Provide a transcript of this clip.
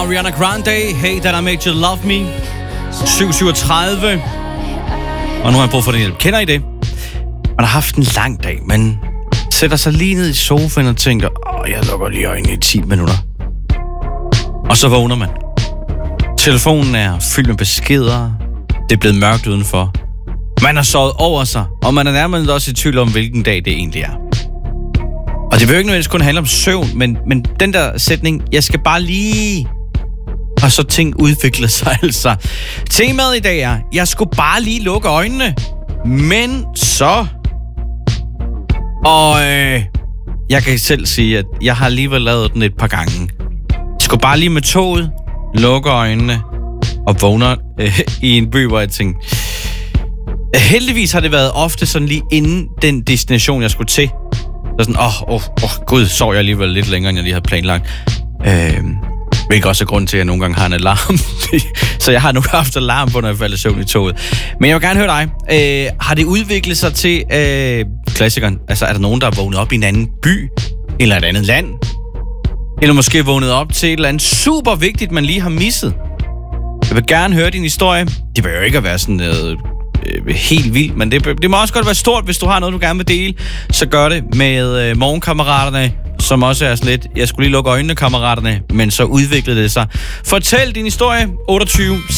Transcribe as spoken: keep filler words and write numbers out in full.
Ariana Grande, Hey That I Made You Love Me. syv syvogtredive. Og nu har jeg brug for det hjælp. Kender I det? Man har haft en lang dag, men sætter sig lige ned i sofaen og tænker, åh, jeg lukker lige øjnene i ti minutter. Og så vågner man. Telefonen er fyldt med beskeder. Det er blevet mørkt udenfor. Man har sovet over sig, og man er nærmest også i tvivl om, hvilken dag det egentlig er. Og det vil jo ikke nødvendigvis kun handle om søvn, men, men den der sætning, jeg skal bare lige... Og så ting udvikler sig altså. Temaet i dag er, jeg skulle bare lige lukke øjnene. Men så... Og øh, jeg kan selv sige, at jeg har alligevel lavet den et par gange. Jeg skulle bare lige med toget, lukke øjnene og vågner øh, i en by, hvor jeg tænkte... Heldigvis har det været ofte sådan lige inden den destination, jeg skulle til. Så sådan, åh, oh, oh, oh, gud, sov jeg alligevel lidt længere, end jeg lige havde planlagt. Øh, hvilket også er grund til, at jeg nogle gange har en alarm. Så jeg har nu haft alarm på, når jeg falder i søvn i toget. Men jeg vil gerne høre dig. Øh, har det udviklet sig til øh, klassikeren? Altså, er der nogen, der er vågnet op i en anden by? Eller et andet land? Eller måske vågnet op til et eller andet super vigtigt, man lige har misset? Jeg vil gerne høre din historie. Det behøver ikke at være sådan noget... helt vildt, men det, det må også godt være stort, hvis du har noget, du gerne vil dele. Så gør det med øh, morgenkammeraterne, som også er sådan lidt, jeg skulle lige lukke øjnene, kammeraterne, men så udviklede det sig. Fortæl din historie, otteogtyve